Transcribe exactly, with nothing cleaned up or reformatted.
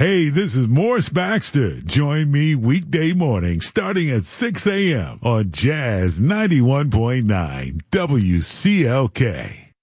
Hey, this is Morris Baxter. Join me weekday morning starting at six a.m. on Jazz ninety-one point nine W C L K.